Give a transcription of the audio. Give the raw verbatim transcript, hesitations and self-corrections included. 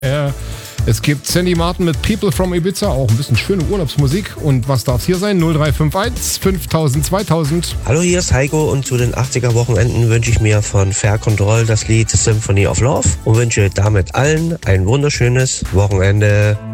Äh, es gibt Sandy Martin mit People from Ibiza, auch ein bisschen schöne Urlaubsmusik. Und was darf's hier sein? null drei fünf eins fünftausend zweitausend. Hallo, hier ist Heiko und zu den achtziger-Wochenenden wünsche ich mir von Fair Control das Lied Symphony of Love und wünsche damit allen ein wunderschönes Wochenende.